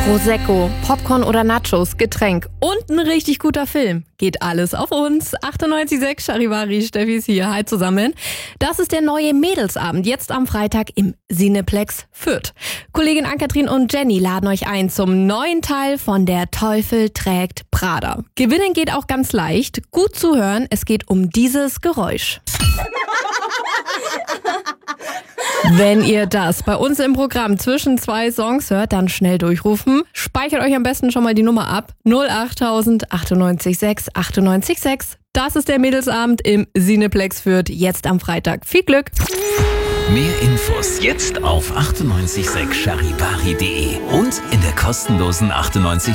Prosecco, Popcorn oder Nachos, Getränk und ein richtig guter Film. Geht alles auf uns. 98.6 Charivari, Steffi ist hier. Hi zusammen. Das ist der neue Mädelsabend, jetzt am Freitag im Cineplex Fürth. Kollegin Ann-Kathrin und Jenny laden euch ein zum neuen Teil von Der Teufel trägt Prada. Gewinnen geht auch ganz leicht. Gut zuhören, es geht um dieses Geräusch. Wenn ihr das bei uns im Programm zwischen zwei Songs hört, dann schnell durchrufen. Speichert euch am besten schon mal die Nummer ab. 08000 98.6 98.6. Das ist der Mädelsabend im Cineplex Fürth, jetzt am Freitag. Viel Glück! Mehr Infos jetzt auf 98.6charivari.de und in der kostenlosen 98.6